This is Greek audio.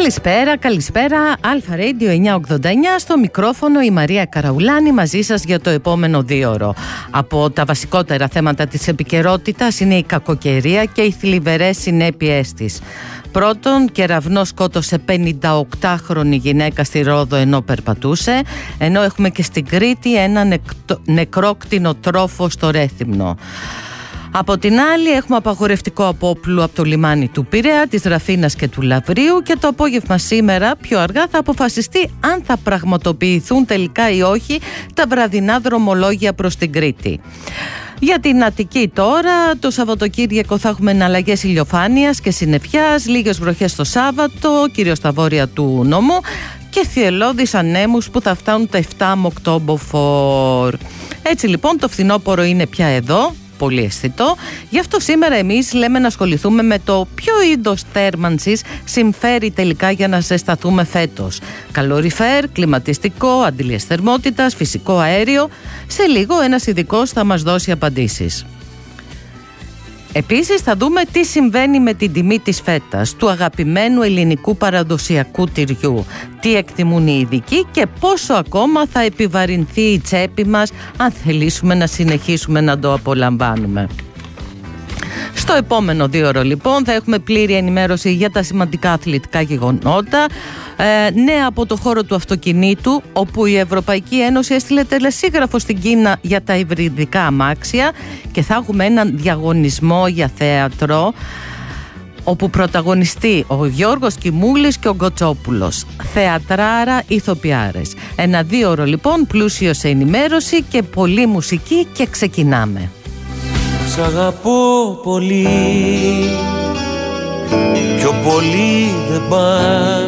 Καλησπέρα. Αλφα Radio 989, στο μικρόφωνο η Μαρία Καραουλάνη, μαζί σας για το επόμενο 2ωρο. Από τα βασικότερα θέματα της επικαιρότητας είναι η κακοκαιρία και οι θλιβερές συνέπειές της. Πρώτον, κεραυνός σκότωσε 58χρονη γυναίκα στη Ρόδο ενώ περπατούσε, ενώ έχουμε και στην Κρήτη ένα νεκρό κτηνοτρόφο στο Ρέθυμνο. Από την άλλη έχουμε απαγορευτικό απόπλου από το λιμάνι του Πειραιά, της Ραφίνας και του Λαβρίου, και το απόγευμα σήμερα πιο αργά θα αποφασιστεί αν θα πραγματοποιηθούν τελικά ή όχι τα βραδινά δρομολόγια προς την Κρήτη. Για την Αττική τώρα, το Σαββατοκύριακο θα έχουμε εναλλαγές ηλιοφάνειας και συννεφιάς, λίγες βροχές το Σάββατο, κυρίως στα βόρεια του νομού, και θυελλώδεις ανέμους που θα φτάνουν τα 7 με 8 μποφόρ. Έτσι λοιπόν το φθινόπωρο είναι πια εδώ, πολύ αισθητό. Γι' αυτό σήμερα εμείς λέμε να ασχοληθούμε με το ποιο είδος θέρμανσης συμφέρει τελικά για να ζεσταθούμε φέτος. Καλοριφέρ, κλιματιστικό, αντιλίες θερμότητας, φυσικό αέριο. Σε λίγο ένας ειδικός θα μας δώσει απαντήσεις. Επίσης θα δούμε τι συμβαίνει με την τιμή της φέτας, του αγαπημένου ελληνικού παραδοσιακού τυριού, τι εκτιμούν οι ειδικοί και πόσο ακόμα θα επιβαρυνθεί η τσέπη μας αν θελήσουμε να συνεχίσουμε να το απολαμβάνουμε. Στο επόμενο 2ωρο λοιπόν θα έχουμε πλήρη ενημέρωση για τα σημαντικά αθλητικά γεγονότα, νέα από το χώρο του αυτοκινήτου, όπου η Ευρωπαϊκή Ένωση έστειλε τελεσίγραφο στην Κίνα για τα υβριδικά αμάξια, και θα έχουμε έναν διαγωνισμό για θέατρο όπου πρωταγωνιστεί ο Γιώργος Κιμούλης και ο Γκοτσόπουλος, θεατράρα ηθοποιάρες. Ένα 2ωρο λοιπόν πλούσιο σε ενημέρωση και πολλή μουσική, και ξεκινάμε. Σ' αγαπώ πολύ, πιο πολύ δεν πάει.